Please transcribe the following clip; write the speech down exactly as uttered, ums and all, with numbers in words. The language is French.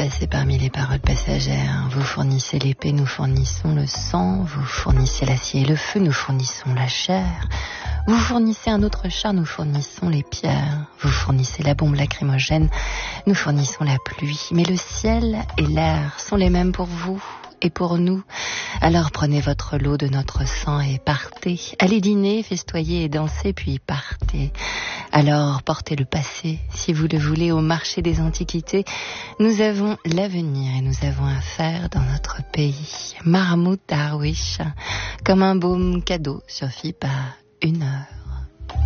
passez parmi les paroles passagères. Vous fournissez l'épée, nous fournissons le sang. Vous fournissez l'acier et le feu, nous fournissons la chair. Vous fournissez un autre char, nous fournissons les pierres. Vous fournissez la bombe lacrymogène, nous fournissons la pluie. Mais le ciel et l'air sont les mêmes pour vous et pour nous. Alors prenez votre lot de notre sang et partez. Allez dîner, festoyer et danser, puis partez. Alors portez le passé, si vous le voulez, au marché des antiquités. Nous avons l'avenir et nous avons affaire dans notre pays. Mahmoud Darwish, comme un baume cadeau, suffit par une heure.